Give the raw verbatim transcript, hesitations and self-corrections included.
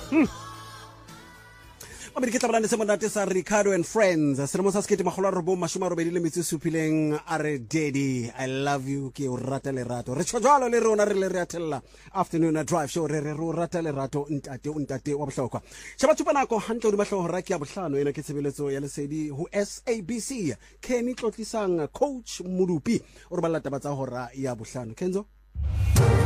Ke tla bolane se monate sa Ricardo and Friends selemo sa sekete magolo a robo mashome a robedi le metso e supileng a re Daddy I love you ke o rata lerato re tsho jalo le rona re le re atella afternoon drive show re re re o rata lerato ntate o ntate wa bohlokwa sheba tshupana go hantle di mahlo ra ke ya bohlano ena ke tshebeletso ya lesedi ho S A B C Kenny Tlotlisang coach Mudupi o re balla taba tsa hora ya bohlano Kenzo